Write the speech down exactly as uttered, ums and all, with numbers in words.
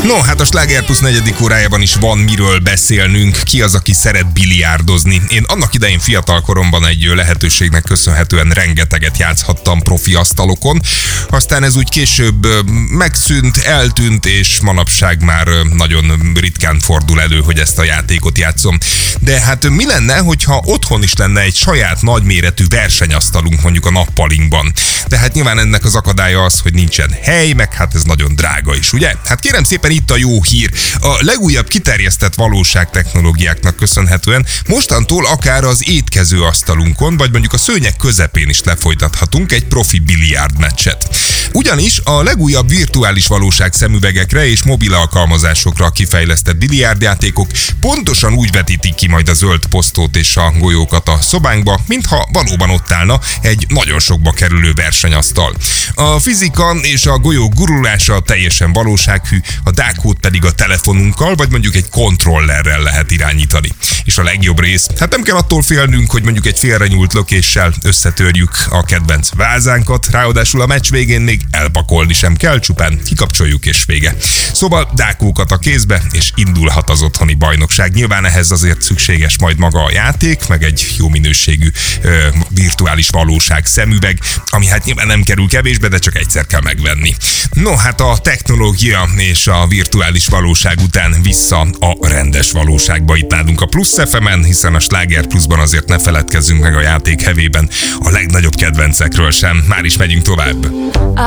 No, hát a Sláger Plusz negyedik órájában is van miről beszélnünk. Ki az, aki szeret biliárdozni? Én annak idején fiatal koromban egy lehetőségnek köszönhetően rengeteget játszhattam profi asztalokon. Aztán ez úgy később megszűnt, eltűnt, és manapság már nagyon ritkán fordul elő, hogy ezt a játékot játszom. De hát mi lenne, hogyha otthon is lenne egy saját nagyméretű versenyasztalunk mondjuk a nappalinkban? De hát nyilván ennek az akadálya az, hogy nincsen hely, meg hát ez nagyon drága is, ugye? Hát kérem szépen, itt a jó hír. A legújabb kiterjesztett valóságtechnológiáknak köszönhetően mostantól akár az étkező asztalunkon, vagy mondjuk a szőnyeg közepén is lefolytathatunk egy profi biliárd meccset. Ugyanis a legújabb virtuális valóság szemüvegekre és mobil alkalmazásokra kifejlesztett biliárdjátékok pontosan úgy vetítik ki majd a zöld posztót és a golyókat a szobánkba, mintha valóban ott állna egy nagyon sokba kerülő versenyasztal. A fizika és a golyók gurulása teljesen valósághű, a dákót pedig a telefonunkkal, vagy mondjuk egy kontrollerrel lehet irányítani. És a legjobb rész, hát nem kell attól félnünk, hogy mondjuk egy félrenyúlt lökéssel összetörjük a kedvenc vázánkat, ráadásul a meccs végén még elpakolni sem kell, csupán kikapcsoljuk és vége. Szóval dákókat a kézbe, és indulhat az otthoni bajnokság. Nyilván ehhez azért szükséges majd maga a játék, meg egy jó minőségű ö, virtuális valóság szemüveg, ami hát nyilván nem kerül kevésbe, de csak egyszer kell megvenni. No, hát a technológia és a virtuális valóság után vissza a rendes valóságba itt nálunk a Plusz ef emen, hiszen a Sláger Pluszban azért ne feledkezzünk meg a játék hevében a legnagyobb kedvencekről sem. Már is megyünk tovább.